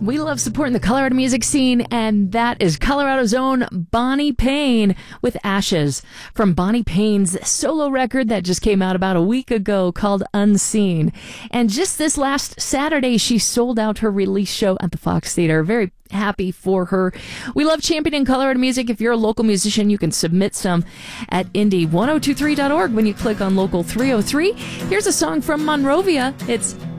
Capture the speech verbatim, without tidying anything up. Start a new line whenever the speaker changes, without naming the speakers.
We love supporting the Colorado music scene, and that is Colorado's own Bonnie Payne with Ashes, from Bonnie Payne's solo record that just came out about a week ago called Unseen. And just this last Saturday, she sold out her release show at the Fox Theater. Very happy for her. We love championing Colorado music. If you're a local musician, you can submit some at indie ten twenty-three dot org when you click on Local three oh three. Here's a song from Monrovia. It's